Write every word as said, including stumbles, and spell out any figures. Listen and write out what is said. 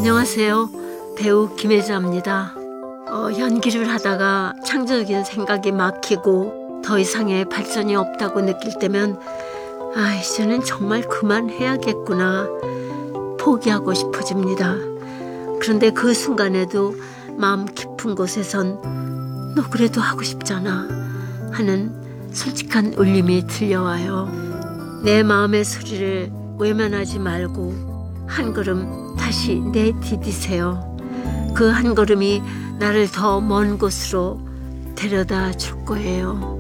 안녕하세요. 배우 김혜자입니다. 어, 연기를 하다가 창조적인 생각이 막히고 더 이상의 발전이 없다고 느낄 때면 아, 이제는 정말 그만해야겠구나 포기하고 싶어집니다. 그런데 그 순간에도 마음 깊은 곳에선 너 그래도 하고 싶잖아 하는 솔직한 울림이 들려와요. 내 마음의 소리를 외면하지 말고 한 걸음 다시 내디디세요. 그 한 걸음이 나를 더 먼 곳으로 데려다 줄 거예요.